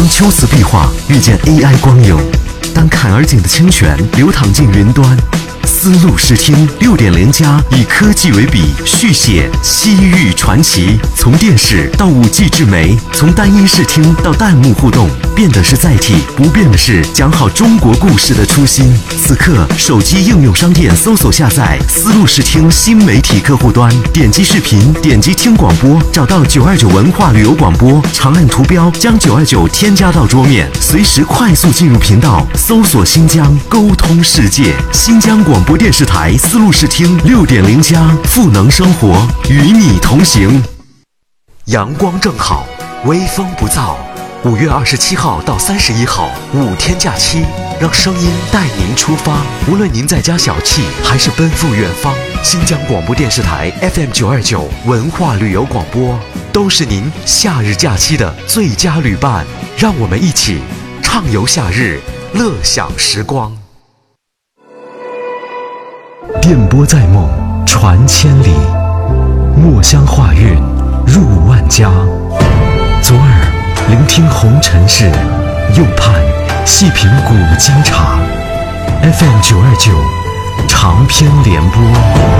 当秋瓷壁画遇见 AI 光影，当坎儿井的清泉流淌进云端，丝路视听6.0+以科技为笔，续写西域传奇。从电视到5G 智媒，从单一视听到弹幕互动，变的是载体，不变的是讲好中国故事的初心。此刻，手机应用商店搜索下载丝路视听新媒体客户端，点击视频，点击听广播，找到929文化旅游广播，长按图标将929添加到桌面，随时快速进入频道，搜索新疆，沟通世界。新疆广播电视台丝路视听6.0+，赋能生活，与你同行。阳光正好，微风不燥。5月27号到31号5天假期，让声音带您出发。无论您在家小憩，还是奔赴远方，新疆广播电视台 FM929文化旅游广播都是您夏日假期的最佳旅伴。让我们一起畅游夏日，乐享时光。电波在梦，传千里；墨香画韵，入万家。左耳聆听红尘事，右盼细品古今茶。FM929长篇联播。